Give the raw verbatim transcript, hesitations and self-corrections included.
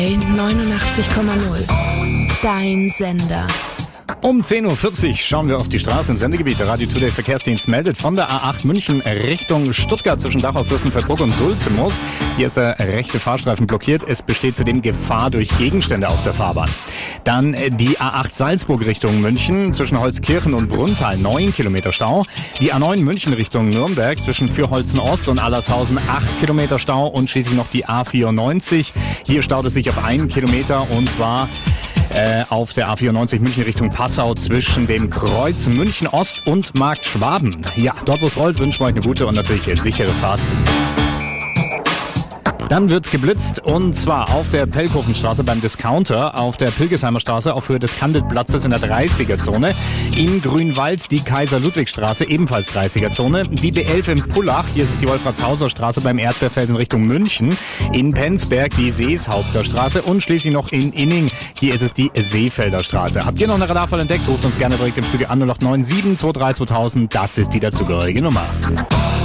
neunundachtzig Komma null. Dein Sender. Um zehn Uhr vierzig schauen wir auf die Straße im Sendegebiet. Der Radio Today Verkehrsdienst meldet von der A acht München Richtung Stuttgart zwischen Dachau, Fürstenfeldbruck und Sulzimoos. Hier ist der rechte Fahrstreifen blockiert. Es besteht zudem Gefahr durch Gegenstände auf der Fahrbahn. Dann die A acht Salzburg Richtung München zwischen Holzkirchen und Brunnthal neun Kilometer Stau. Die A neun München Richtung Nürnberg zwischen Fürholzen Ost und Allershausen acht Kilometer Stau. Und schließlich noch die A vierundneunzig. Hier staut es sich auf einen Kilometer und zwar Äh, auf der A vierundneunzig München Richtung Passau zwischen dem Kreuz München Ost und Markt Schwaben. Ja, dort wo es rollt, wünschen wir euch eine gute und natürlich sichere Fahrt. Dann wird geblitzt und zwar auf der Pellkofenstraße beim Discounter, auf der Pilgesheimer Straße auf Höhe des Kanditplatzes in der dreißiger-Zone, in Grünwald die Kaiser-Ludwig-Straße, ebenfalls dreißiger-Zone, die B elf in Pullach, hier ist es die Wolfratshauser Straße beim Erdbeerfeld in Richtung München, in Penzberg die Seeshaupter Straße und schließlich noch in Inning, hier ist es die Seefelder Straße. Habt ihr noch eine Radarfall entdeckt? Ruft uns gerne direkt im Studio an null acht neun sieben zwei drei zweitausend, das ist die dazugehörige Nummer.